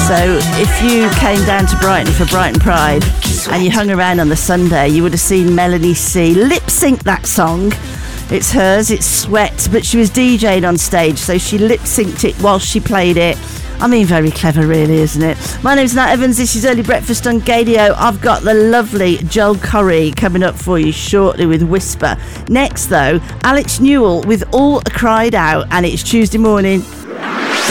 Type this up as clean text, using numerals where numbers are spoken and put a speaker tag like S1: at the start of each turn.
S1: So if you came down to Brighton for Brighton Pride and you hung around on the Sunday, you would have seen Melanie C lip sync that song. It's hers, it's Sweat, but she was DJing on stage, so she lip synced it while she played it. I mean, very clever, really, isn't it? My name's Nat Evans. This is Early Breakfast on Gadio. I've got the lovely Joel Corry coming up for you shortly with Whisper. Next, though, Alex Newell with All Cried Out, and it's Tuesday morning.